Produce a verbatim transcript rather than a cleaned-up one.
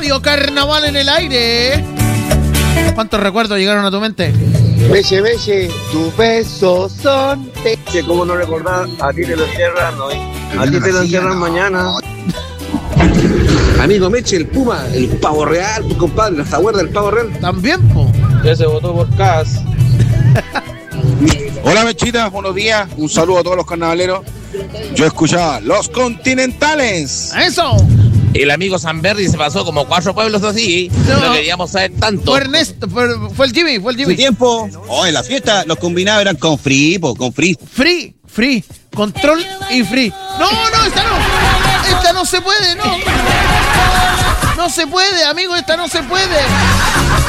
Radio Carnaval en el aire. ¿Cuántos recuerdos llegaron a tu mente? Belle, belle, tus besos son... Que como no recordar, a ti te lo encierran hoy. A ti te lo encierran mañana. Amigo Meche, el Puma, el pavo real, tu compadre, la zaguerda del pavo real. También, po. Ya se votó por Cas. Hola Mechita, buenos días. Un saludo a todos los carnavaleros. Yo escuchaba Los Continentales. ¡Eso! El amigo Sanberry se pasó como cuatro pueblos así. No, no queríamos saber tanto. Fue Ernesto, fue, fue el Jimmy, fue el Jimmy. Su tiempo, oh, en la fiesta, los combinados eran con free, po, con free. Free, free, control y free. No, no, esta no. Esta no se puede, no. No se puede, amigo, esta no se puede.